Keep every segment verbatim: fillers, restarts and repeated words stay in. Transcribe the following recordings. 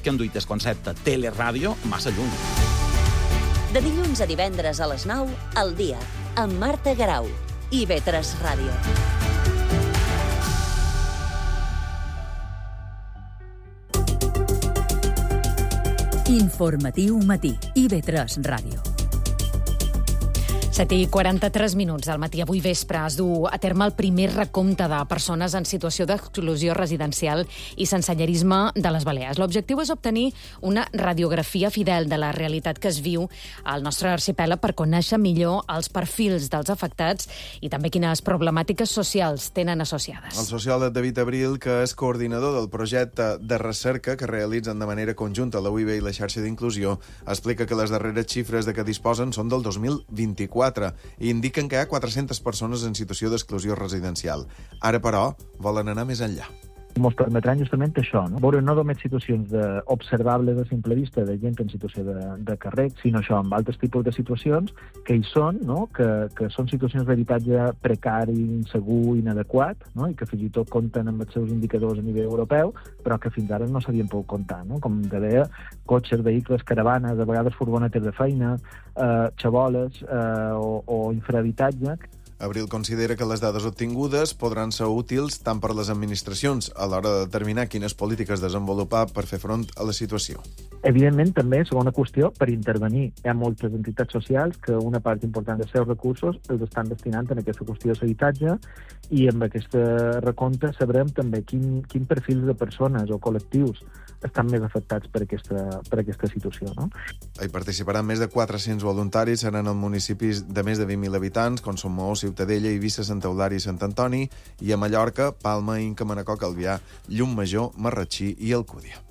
que han duit el concepte teleràdio massa lluny. De dilluns a divendres a les nou, al dia, amb Marta Garau, i I V tres Ràdio. Informatiu matí, I V tres Ràdio. set i quaranta-tres minuts del matí. Avui vespre es du a terme el primer recompte de persones en situació d'exclusió residencial i sensellarisme de les Balears. L'objectiu és obtenir una radiografia fidel de la realitat que es viu al nostre arxipèlag per conèixer millor els perfils dels afectats i també quines problemàtiques socials tenen associades. El sociòleg David Abril, que és coordinador del projecte de recerca que realitzen de manera conjunta la U I B i la xarxa d'inclusió, explica que les darreres xifres de què disposen són del dos mil vint-i-quatre i indiquen que hi ha quatre-centes persones en situació d'exclusió residencial. Ara, però, volen anar més enllà. Ens permetran justament això, no? Veure no només situacions de, observables a simple vista de gent en situació de, de carrec, sinó això, amb altres tipus de situacions que hi són, no? que, que són situacions d'habitatge precari, insegur, inadequat, no? I que fins i tot compten amb els seus indicadors a nivell europeu, però que fins ara no s'havien pogut comptar, no? Com que deia, cotxes, vehicles, caravanes, a vegades furgonetes de feina, eh, xaboles eh, o, o infrahabitatge. Abril considera que les dades obtingudes podran ser útils tant per les administracions a l'hora de determinar quines polítiques desenvolupar per fer front a la situació. Evidentment, també, segona qüestió, per intervenir. Hi ha moltes entitats socials que una part important dels seus recursos els estan destinant en aquesta qüestió d'habitatge i amb aquest recompte sabrem també quin, quin perfil de persones o col·lectius estan més afectats per aquesta, per aquesta situació, no? Hi participaran més de quatre-cents voluntaris, seran en municipis de més de vint mil habitants, com són Maó, Ciutadella, Eivissa, Santa Eulària i Sant Antoni, i a Mallorca, Palma, Inca, Manacor, Calvià, Llumajor, Marratxí i Alcúdia.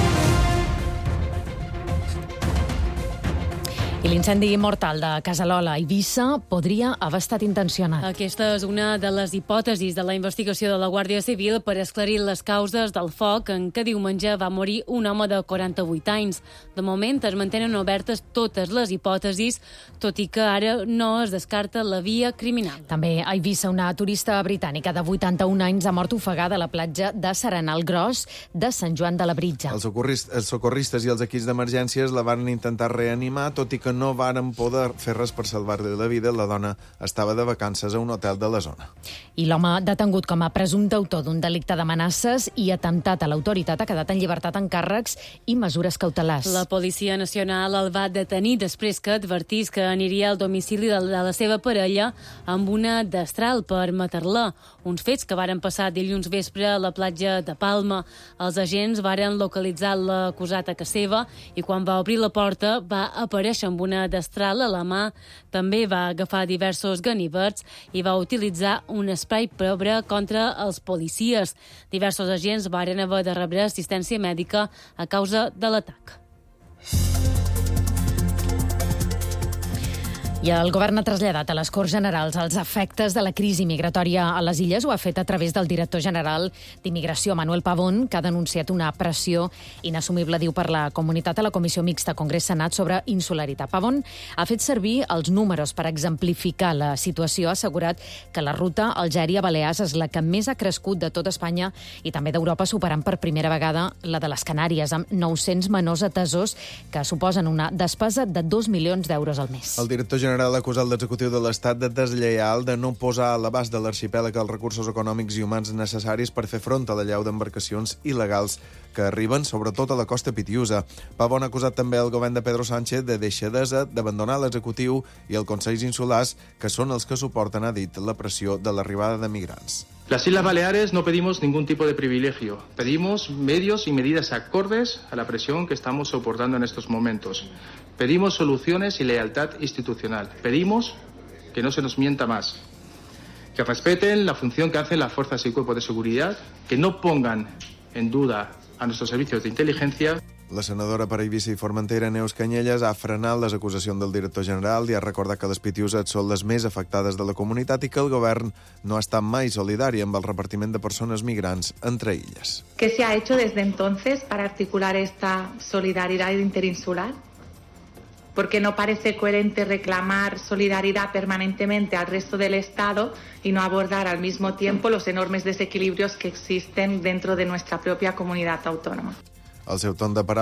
I l'incendi mortal de Casalol a Eivissa podria haver estat intencionat. Aquesta és una de les hipòtesis de la investigació de la Guàrdia Civil per esclarir les causes del foc en què diumenge va morir un home de quaranta-vuit anys. De moment es mantenen obertes totes les hipòtesis, tot i que ara no es descarta la via criminal. També a Eivissa, una turista britànica de vuitanta-un anys ha mort ofegada a la platja de Serenal Gros de Sant Joan de la Britja. Els socorristes, els socorristes i els equips d'emergències la van intentar reanimar, tot i que no varen poder fer res per salvar-li la vida. La dona estava de vacances a un hotel de la zona. I l'home detengut com a presumpte autor d'un delicte d'amenaces i atemptat a l'autoritat ha quedat en llibertat amb càrrecs i mesures cautelars. La Policia Nacional el va detenir després que advertís que aniria al domicili de la seva parella amb una destral per matar-la. Uns fets que varen passar dilluns vespre a la platja de Palma. Els agents varen localitzar l'acusat a casa seva i quan va obrir la porta va aparèixer amb una destral a la mà. També va agafar diversos ganivets i va utilitzar un spray pebre contra els policies. Diversos agents varen haver de rebre assistència mèdica a causa de l'atac. I el govern ha traslladat a les Corts Generals els efectes de la crisi migratòria a les illes. Ho ha fet a través del director general d'Immigració, Manuel Pavón, que ha denunciat una pressió inassumible, diu, per la comunitat a la Comissió Mixta Congrés-Senat sobre insularitat. Pavón ha fet servir els números per exemplificar la situació. Ha assegurat que la ruta Algèria-Balears és la que més ha crescut de tot Espanya i també d'Europa, superant per primera vegada la de les Canàries, amb nou-cents menors atesos que suposen una despesa de dos milions d'euros al mes. El director general ha acusat l'executiu de l'Estat de deslleial, de no posar a l'abast de l'arxipèlag els recursos econòmics i humans necessaris per fer front a la llau d'embarcacions il·legals que arriben, sobretot a la costa pitiusa. Pavón ha acusat també el govern de Pedro Sánchez de deixadesa, d'abandonar l'executiu i el Consells Insulars, que són els que suporten, ha dit, la pressió de l'arribada de migrants. Las Islas Baleares no pedimos ningún tipo de privilegio. Pedimos medios y medidas acordes a la presión que estamos soportando en estos momentos. Pedimos soluciones y lealtad institucional. Pedimos que no se nos mienta más. Que respeten la función que hacen las fuerzas y cuerpos de seguridad, que no pongan en duda a nuestros servicios de inteligencia. La senadora per Eivissa i Formentera, Neus Canyelles, ha frenat les acusacions del director general i ha recordat que les pitiuses són les més afectades de la comunitat i que el govern no ha estat mai solidari amb el repartiment de persones migrants entre illes. ¿Qué se ha hecho desde entonces para articular esta solidaridad interinsular? Porque no parece coherente reclamar solidaridad permanentemente al resto del Estado y no abordar al mismo tiempo los enormes desequilibrios que existen dentro de nuestra propia comunidad autónoma. El seu torn de paraula